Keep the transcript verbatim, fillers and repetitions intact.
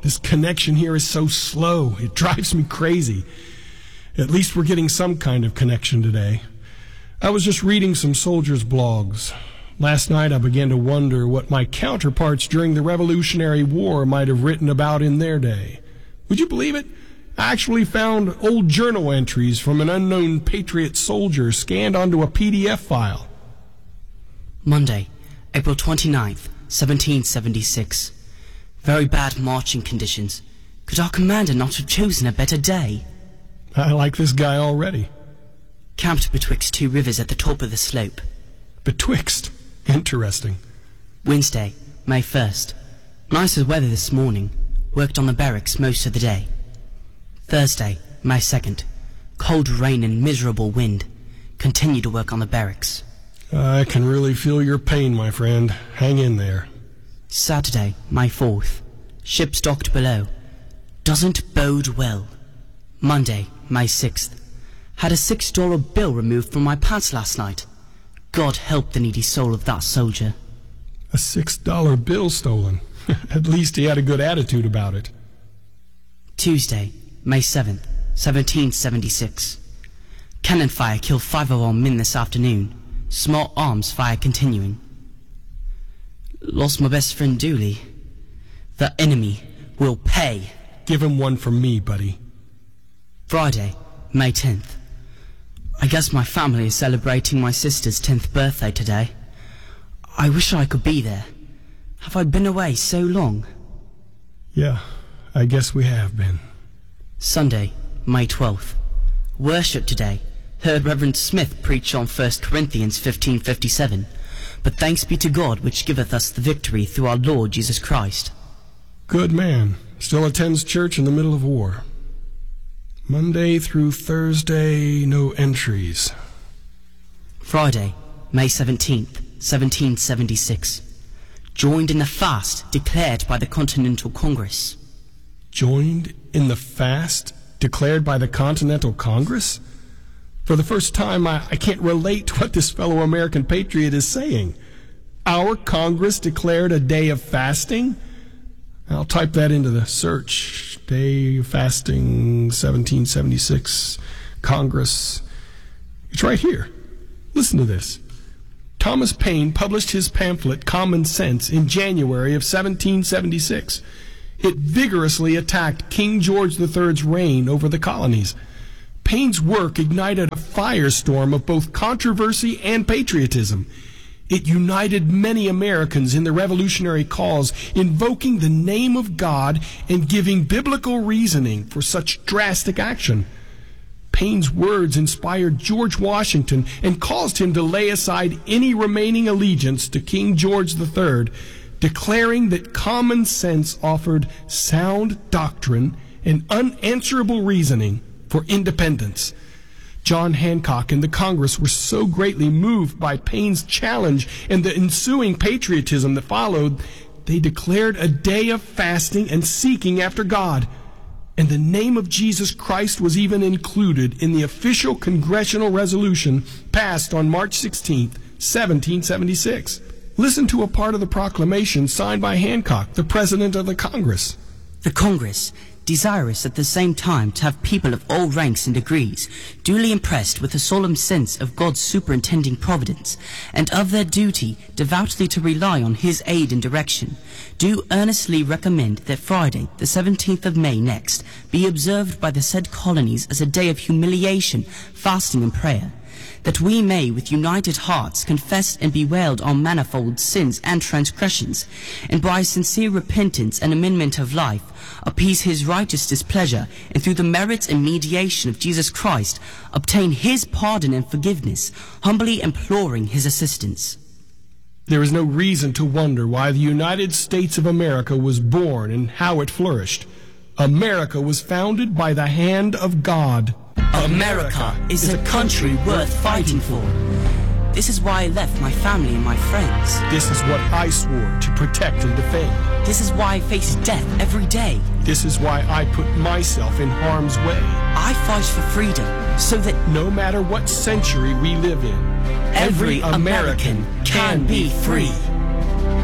this connection here is so slow. It drives me crazy. At least we're getting some kind of connection today. I was just reading some soldiers' blogs. Last night I began to wonder what my counterparts during the Revolutionary War might have written about in their day. Would you believe it? I actually found old journal entries from an unknown patriot soldier scanned onto a P D F file. Monday, April twenty-ninth, seventeen seventy-six. Very bad marching conditions. Could our commander not have chosen a better day? I like this guy already. Camped betwixt two rivers at the top of the slope. Betwixt? Interesting. Wednesday, May first. Nice as weather this morning. Worked on the barracks most of the day. Thursday, May second. Cold rain and miserable wind. Continue to work on the barracks. I can really feel your pain, my friend. Hang in there. Saturday, May fourth. Ships docked below. Doesn't bode well. Monday, May sixth. Had a six dollar bill removed from my pants last night. God help the needy soul of that soldier. A six dollar bill stolen. At least he had a good attitude about it. Tuesday, May seventh, seventeen seventy-six. Cannon fire killed five of our men this afternoon. Small arms fire continuing. Lost my best friend Dooley. The enemy will pay. Give him one from me, buddy. Friday, May tenth. I guess my family is celebrating my sister's tenth birthday today. I wish I could be there. Have I been away so long? Yeah, I guess we have been. Sunday, May twelfth. Worship today. Heard Reverend Smith preach on First Corinthians fifteen fifty-seven. But thanks be to God which giveth us the victory through our Lord Jesus Christ. Good man. Still attends church in the middle of war. Monday through Thursday, no entries. Friday, May seventeenth, seventeen seventy-six. Joined in the fast declared by the Continental Congress. Joined in the fast declared by the Continental Congress? For the first time, I, I can't relate to what this fellow American patriot is saying. Our Congress declared a day of fasting? I'll type that into the search. Day of fasting, seventeen seventy-six, Congress. It's right here. Listen to this. Thomas Paine published his pamphlet, Common Sense, in January of seventeen seventy-six. It vigorously attacked King George the third's reign over the colonies. Paine's work ignited a firestorm of both controversy and patriotism. It united many Americans in the revolutionary cause, invoking the name of God and giving biblical reasoning for such drastic action. Paine's words inspired George Washington and caused him to lay aside any remaining allegiance to King George the third, declaring that common sense offered sound doctrine and unanswerable reasoning for independence. John Hancock and the Congress were so greatly moved by Paine's challenge and the ensuing patriotism that followed, they declared a day of fasting and seeking after God. And the name of Jesus Christ was even included in the official congressional resolution passed on March sixteenth, seventeen seventy-six. Listen to a part of the proclamation signed by Hancock, the President of the Congress. The Congress, desirous at the same time to have people of all ranks and degrees, duly impressed with a solemn sense of God's superintending providence, and of their duty devoutly to rely on His aid and direction, do earnestly recommend that Friday, the seventeenth of May next, be observed by the said colonies as a day of humiliation, fasting, and prayer, that we may with united hearts confess and bewail our manifold sins and transgressions, and by sincere repentance and amendment of life, appease His righteous displeasure, and through the merits and mediation of Jesus Christ, obtain His pardon and forgiveness, humbly imploring His assistance. There is no reason to wonder why the United States of America was born and how it flourished. America was founded by the hand of God. America is a country worth fighting for. This is why I left my family and my friends. This is what I swore to protect and defend. This is why I face death every day. This is why I put myself in harm's way. I fight for freedom so that no matter what century we live in, every American can be free.